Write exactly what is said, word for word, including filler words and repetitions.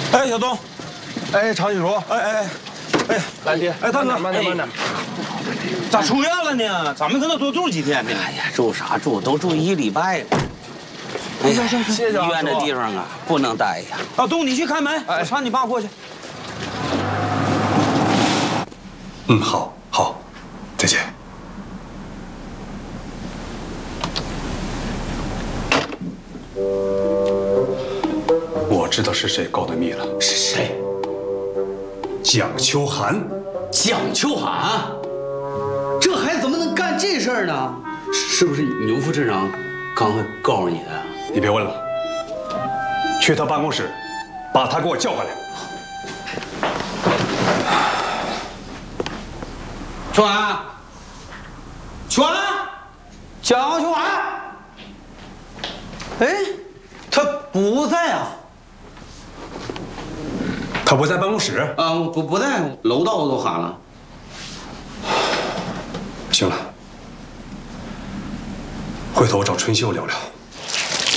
哎，小东， 哎，常玉茹， 哎哎哎， 来爹， 哎，大哥， 慢点慢点， 咋出院了呢？咱们搁那多住几天呢？ 哎呀，住啥住？都住一礼拜了。 哎呀，行行， 谢谢医院这地方啊，不能待呀。 老东，你去开门，我搀你爸过去。 嗯，好，好，再见。我知道是谁告的密了， 是谁？ 蒋秋寒。 蒋秋寒，这孩子怎么能干这事儿呢？是不是牛副镇长刚才告诉你的？ 你别问了，去他办公室，把他给我叫回来。 秋寒，秋寒，蒋秋寒。哎，他不在啊。 他不在办公室？ 啊，不不在，楼道我都喊了。 行了，回头我找春秀聊聊。